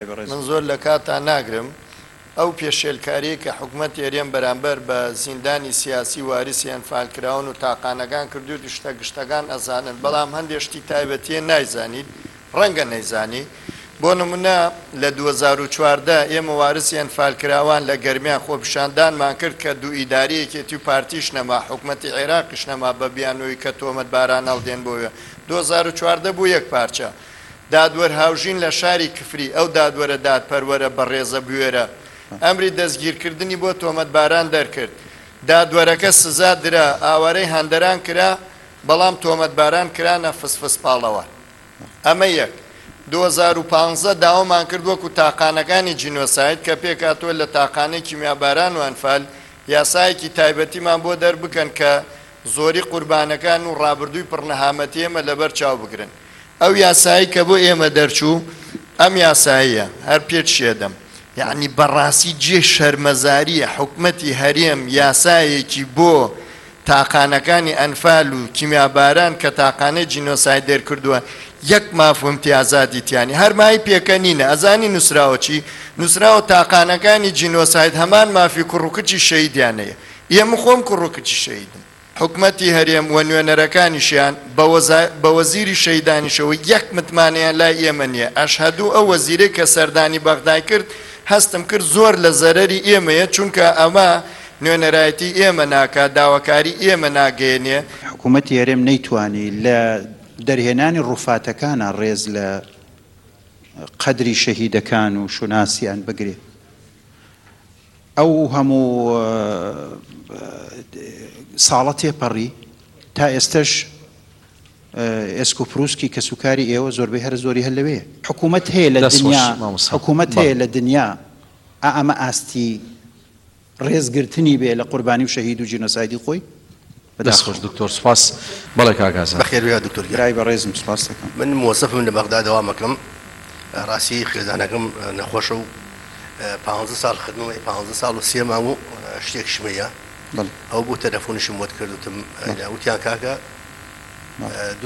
من زۆر لە کاتان ناگرم ئەو پێشێلکاریە کە حکوومەتی هەرێم بەرامبەر بە زیندانی سیاسی واریسیان فعالکراون و تاقانەکان کردو گشتەکان ئەزانن بەڵام هەندێشتی تایبەتیە نایزانیت ڕەنگە نەیزانی بۆ نمونە لە 2014 ئێمە وارسیان فعالکراوان لە گەرمیان خۆپیشاندانمان کرد کە دوو ئیداریەکێتی و پارتیش نەما حکوومەتی عێراقیش نەما بە بیانەوەی کە تۆمەتباران هەڵدێن بۆیە 2014 بوو یەک پارچە دادوەر هاوژین لە شاری کفری ئەو دادوەرە دادپەروەرە بە ڕێزە بوێرە ئەمری دەستگیرکردنی بۆ تۆمەتباران دەرکرد دادوەرەکە سزا درا ئاوارەی هەندەران کرا بەڵام تۆمەتباران کرانە فسفس پاڵەوە ئەمە یەک 2015 داوامان کرد وەکو تاقانەکانی جینۆساید کە پێکاتوە لە تاقانەی کیمیاباران و ئەنفال یاسایەکی تایبەتیمان بۆ دەربکەن کە زۆری قوربانەکان و ڕابردووی پڕنەهامەتی ئێمە لەبەر چاو بگرن ئەو یاسایی کە بۆ ئێمە دەرچوو ئەم یاساییە هەر پێچێدەم یعنی بەڕاستی جێ شەرمەزاریە حکوومەتی هەرێم یاسایەکی بۆ تاقانەکانی ئەنفال و کیمیاباران کە تاقانەی جینۆساید دەرکردووە یەک مافهوم ئازادیتیانی هەرمای پێکەنینە ئەزانی نووسراوە چی نووسراوە تاقانەکانی جینۆساید هەمان مافی کوڕووکچی شەیدیانەیە ئێمە خۆم کوڕووکچی شەیدم حکوومەتی هەرێم و نوێنەرەکانیشیان بە وەزیری شەیدانیشەوە یەک متمانەیان لای ئێمە نییە ئەشهەدوو ئەو وەزیرەی کە سەردانی بەغدای کرد هەستم کرد زۆر لە زەرەری ئێمەیە چونکە ئەمە نوێنەرایەتی ئێمە ناکات داواکاری ئێمە ناگەێنێ حکوومەتی هەرێم نەیتوانی لە دەرهێنانی ڕووفاتەکانە ڕێز لە قەدری شەهیدەکان و شوناسیان بگرێت ئەو هەموو ساڵە تێپەڕی تا ئێستش ئێسکۆپروسکی کە سوکاری ئێوە زۆربەی هەر زۆری هەر لەوەیە حکوومەت هەیە لە دنیا حکوومەت هەیە لە دنیا ئەمە ئاستی ڕێزگرتنی بێ لە قوربانی و شەهید و جینۆسایدی خۆی دەستخۆش دکتۆر سوپاس بەڵێ کاکاسە بەخێر بێ دکتۆر گرای بە ڕێزم سوپاس دەکەم من مۆسەفم لە بەغدا دەوام ئەکەم ڕاستی خێزانەکەم نەخۆشە و 15 ساڵ خدمەوەی 15 ساڵ و 3 مانگ و شتێکشمەیە ئەو بۆ تەلەفۆنیشم وت کردوتم وتیان کاکە دو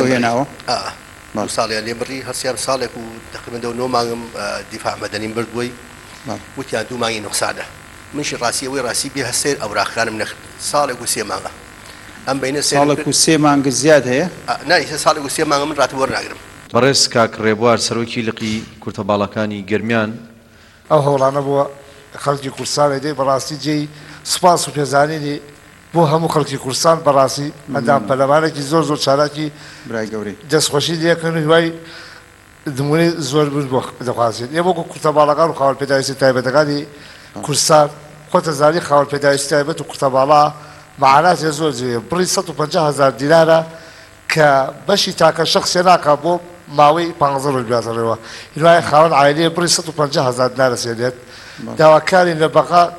ساڵیان لێ بڕی هەرسیان ساڵێک و تقریبا 9 مانگم دیفاع مەدەنیم برد بووی وتیان 2 مانگی نوخسادە منشی ڕاستی ئەوەی ڕاستی بێ هەستێر ئەوراقەکانم نەخت ساڵێک و 3 مانگە ئەم بینە ساڵێک و 3 مانگ زیاد هەیە نای ساڵێک و 3 مانگە من ڕاتە وەرناگرم بەڕێز کاک ڕێبوار سەرۆکی لقی کورتەباڵەکانی گەرمیان ئەو هەوڵانە بووە خەڵکی کورسان دەی بەڕاستی جێی سوپاس و پێزانینی بۆ هەموو خەڵکی کورسان بەڕاستی ئەندام پەلەمانێکی زۆر زۆر چالاکی برای گەورەی دەستخۆشی لێکردن و هیوای دمونی زۆر بوون بۆ دەخوازێت ئێمە وەکو کورتەباڵەکان و خاوەن پێداویستی تایبەتەکانی کورسان خۆتە زانی خاوەن پێداویستی تایبەت و کورتەباڵا مەعاناتی زۆر جوێیە بڕی 150,000 دینارە کە بەشی تاکە شخصێ ناکا بۆ ماوەی 15 ڕۆژ بێتەڕێەوە هیوای خاوەن عایلەیە بڕی 150,000 دینار دەسێنێت داواکاری لە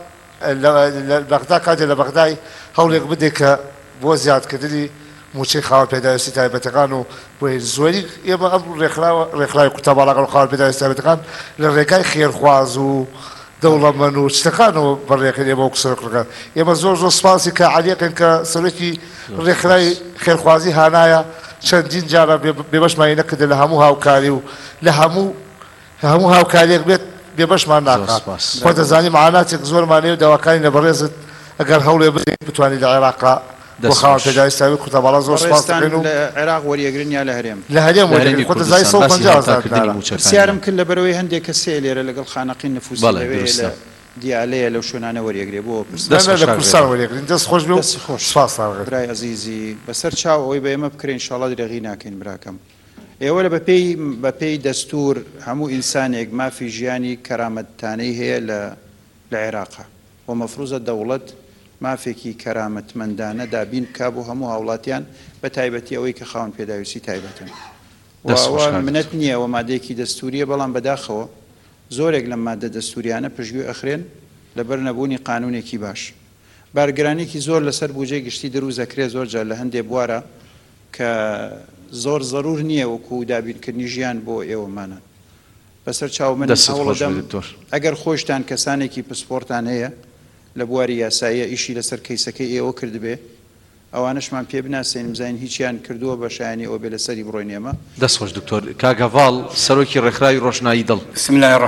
بەغدا کاتێ لە بەغدای هەوڵێک بدێ کە بۆ زیادکردنی موچەی خاوەن پێداویستی تایبەتەکان و بۆی زۆری ئێمە ئەم ڕێکخراوی کورتەباڵەکان و خاوەن پێداویستی تایبەتەکان لە ڕێگای خێرخواز و دەوڵەمەند و شتەکانەوە بەڕێکن ئێمە وەکو سەرۆکەکان ئێمە زۆر زۆر سپاسی کە عەلیەکەن کە سەرۆکی ڕێکخراوی خێرخوازی هانایە چەندین جارە بێبەشمانی نەکردە لە هەموو هاوکاری و لە هەموو هاوکاریەک بێت بێبەشمان ناکات خۆ دەزانی مەعاناتێک زۆرمانەیە و داواکانی لە بەڕێزت ئەگەر هەوڵێ بدەیت بتوانانی لە عێراقا بۆ خاوەن پێداویستی کورتەباڵە زۆر سپاس دەکەین و لە عێراق وەریەگرن یا لە هەرێم لە هەرێم وەریەگرن خۆ دەزانی 150,000 پرسیارم کرد لەبەرەوەی هەندێک کەسێ لێرە لەگەڵ خانەقین نفوسی لەوێ لە دیالەیە لەو شوێنانە وەریەگرێ بۆ لە کورسان وەریەگرین دەست خۆش بێ و سپاس برای عەزیزی بەسەر چاو ئەوەی بە ئێمە بکرێن ئینشاڵڵا درێغی ناکەین براکەم ئێوە لە بەپێی دەستور هەموو ئینسانێک مافی ژیانی کەرامەتانەی هەیە لە عێراقا و مەفروزە دەوڵەت مافێکی کەرامەتمەندانە دابین کا بۆ هەموو هاوڵاتیان بە تایبەتی ئەوەی کە خاوەن پێداویستی تایبەتن منەت نییە و مادەیەکی دەستوریە بەڵام بەداخەوە زۆرێک لە مادە دەستوریانە پشتگوێ ئەخرێن لەبەر نەبوونی قانونێکی باش بارگرانێکی زۆر لەسەر بودجەی گشتی دروزەکرێ زۆر جار لە هەندێک بوارە کە زۆر ضرور نییە وەکو دابینکردنی ژیان بۆ ئێوەمانە بەسەر چاو من هەوڵەدەم ئەگەر خۆشتان کەسانێکی پسپۆرتان هەیە لە بواری یاساییە ئیشی لەسەر کەیسەکەی ئێوە کردبێ ئەوانشمان پێ بناسێنم زین هیچیان کردووە بە شایانی ئەوە بێ لەسەری بڕۆین ئێمە دەستخۆش دکتۆر کاگەڤاڵ سەرۆکی ڕێکخراوی ڕۆژنایی دڵ